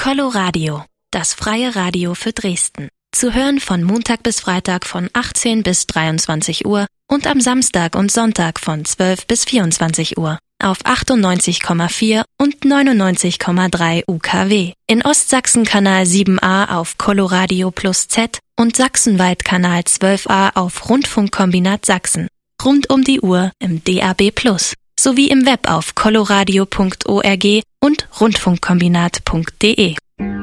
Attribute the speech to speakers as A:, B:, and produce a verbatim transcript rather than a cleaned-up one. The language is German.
A: Coloradio, das freie Radio für Dresden. Zu hören von Montag bis Freitag von achtzehn bis dreiundzwanzig Uhr und am Samstag und Sonntag von zwölf bis vierundzwanzig Uhr auf achtundneunzig Komma vier und neunundneunzig Komma drei U K W. In Ostsachsen Kanal sieben a auf Coloradio Plus Z und sachsenweit Kanal zwölf a auf Rundfunkkombinat Sachsen. Rund um die Uhr im D A B Plus sowie im Web auf coloradio punkt org und rundfunkkombinat punkt de.